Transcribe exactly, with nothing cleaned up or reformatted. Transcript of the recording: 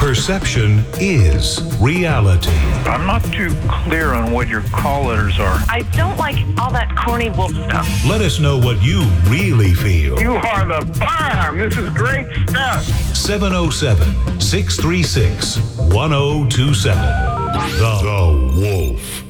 Perception is reality. I'm not too clear on what your call letters are. I don't like all that corny wolf stuff. Let us know what you really feel. You are the bomb. This is great stuff. seven oh seven, six three six, one oh two seven. The, the Wolf.